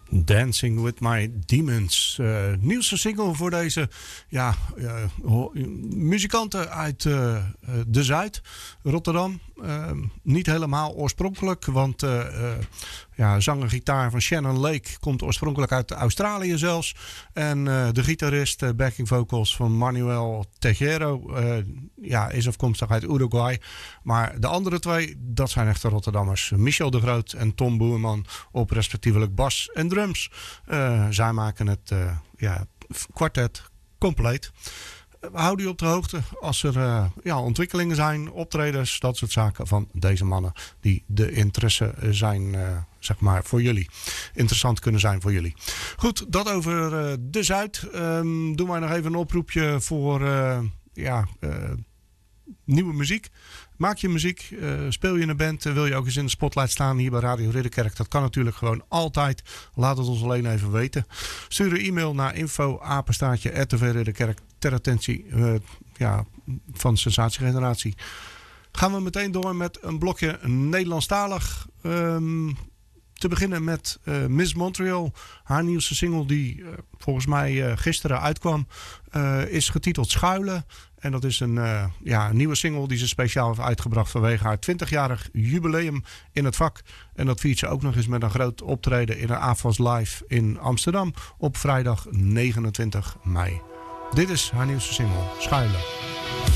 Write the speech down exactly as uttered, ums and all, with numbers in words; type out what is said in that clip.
Dancing with My Demons. Uh, nieuwste single voor deze ja, uh, muzikanten uit uh, de Zuid, Rotterdam. Uh, niet helemaal oorspronkelijk, want uh, uh, ja, zanger-gitaar van Shannon Lake komt oorspronkelijk uit Australië zelfs. En uh, de gitarist, uh, backing vocals van Manuel Tejero, uh, ja, is afkomstig uit Uruguay. Maar de andere twee, dat zijn echte Rotterdammers. Michel de Groot en Tom Boerman op respectievelijk bas en drums. Uh, zij maken het uh, ja, kwartet compleet. We houden u op de hoogte als er uh, ja, ontwikkelingen zijn, optredens, dat soort zaken van deze mannen die de interesse zijn, uh, zeg maar, voor jullie. Interessant kunnen zijn voor jullie. Goed, dat over uh, de Zuid. Um, doen wij nog even een oproepje voor uh, ja, uh, nieuwe muziek. Maak je muziek, uh, speel je in een band, uh, wil je ook eens in de spotlight staan hier bij Radio Ridderkerk. Dat kan natuurlijk gewoon altijd. Laat het ons alleen even weten. Stuur een e-mail naar info apenstaartje r t v ridderkerk ter attentie uh, ja, van Sensatiegeneratie. Gaan we meteen door met een blokje Nederlandstalig. Um, te beginnen met uh, Miss Montreal. Haar nieuwste single die uh, volgens mij uh, gisteren uitkwam uh, is getiteld Schuilen. En dat is een, uh, ja, een nieuwe single die ze speciaal heeft uitgebracht vanwege haar twintigjarig jubileum in het vak. En dat viert ze ook nog eens met een groot optreden in een A F A S Live in Amsterdam op vrijdag negenentwintig mei. Dit is haar nieuwste single, Schuilen.